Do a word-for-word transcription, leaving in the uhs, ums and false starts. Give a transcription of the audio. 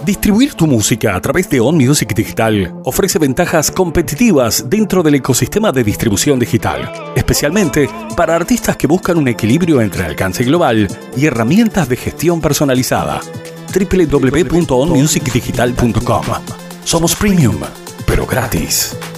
Distribuir tu música a través de On Music Digital ofrece ventajas competitivas dentro del ecosistema de distribución digital, especialmente para artistas que buscan un equilibrio entre alcance global y herramientas de gestión personalizada. doble u doble u doble u punto on music digital punto com. Somos premium, pero gratis.